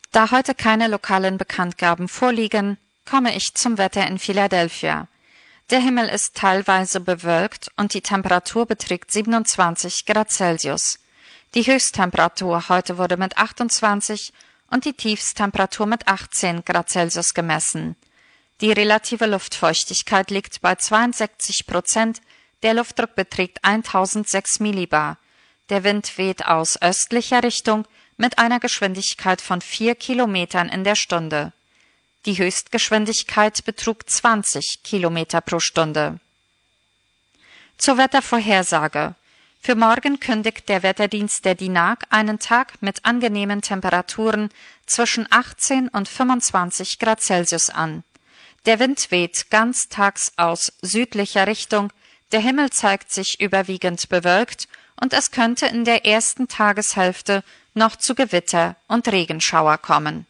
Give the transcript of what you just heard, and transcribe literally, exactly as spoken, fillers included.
Da heute keine lokalen Bekanntgaben vorliegen, komme ich zum Wetter in Philadelphia. Der Himmel ist teilweise bewölkt und die Temperatur beträgt siebenundzwanzig Grad Celsius. Die Höchsttemperatur heute wurde mit achtundzwanzig und die Tiefsttemperatur mit achtzehn Grad Celsius gemessen. Die relative Luftfeuchtigkeit liegt bei zweiundsechzig Prozent, der Luftdruck beträgt tausendsechs Millibar. Der Wind weht aus östlicher Richtung mit einer Geschwindigkeit von vier Kilometern in der Stunde. Die Höchstgeschwindigkeit betrug zwanzig Kilometer pro Stunde. Zur Wettervorhersage. Für morgen kündigt der Wetterdienst der D I N A G einen Tag mit angenehmen Temperaturen zwischen achtzehn und fünfundzwanzig Grad Celsius an. Der Wind weht ganztags aus südlicher Richtung, der Himmel zeigt sich überwiegend bewölkt und es könnte in der ersten Tageshälfte noch zu Gewitter und Regenschauer kommen.